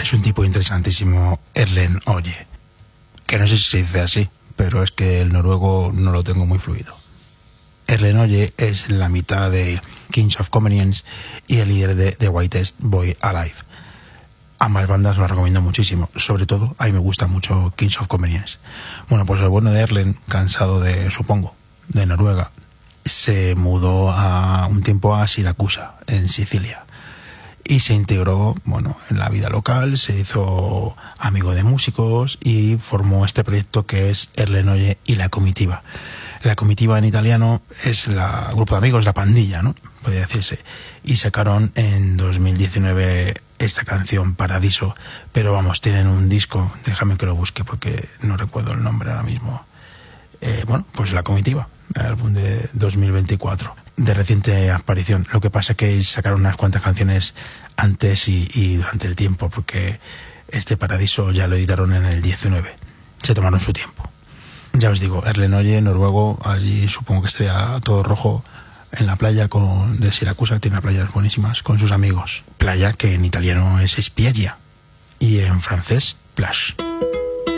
Es un tipo interesantísimo, Erlend Øye, que no sé si se dice así, pero es que el noruego no lo tengo muy fluido. Erlend Øye es la mitad de Kings of Convenience y el líder de The Whitest Boy Alive. Ambas bandas las recomiendo muchísimo, sobre todo a mí me gusta mucho Kings of Convenience. Bueno, pues el bueno de Erlend, cansado de Noruega, se mudó un tiempo a Siracusa, en Sicilia, y se integró, en la vida local, se hizo amigo de músicos y formó este proyecto que es Erlend Øye y la Comitiva. La Comitiva en italiano es el grupo de amigos, la pandilla, ¿no? Podría decirse. Y sacaron en 2019 esta canción, Paradiso, pero vamos, tienen un disco, déjame que lo busque porque no recuerdo el nombre ahora mismo. Pues La Comitiva, el álbum de 2024, de reciente aparición. Lo que pasa es que sacaron unas cuantas canciones antes y durante el tiempo, porque este Paradiso ya lo editaron en el 19. Se tomaron su tiempo. Ya os digo, Erlend Øye, noruego, allí supongo que estaría todo rojo en la playa de Siracusa, tiene playas buenísimas, con sus amigos. Playa que en italiano es spiaggia y en francés, plage.